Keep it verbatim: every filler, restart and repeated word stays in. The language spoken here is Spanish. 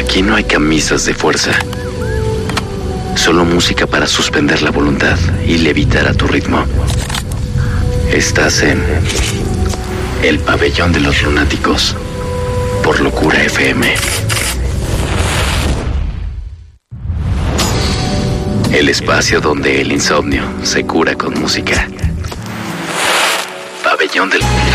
Aquí no hay camisas de fuerza. Solo música para suspender la voluntad y levitar a tu ritmo. Estás en el pabellón de los lunáticos por Locura F M. El espacio donde el insomnio se cura con música. Pabellón del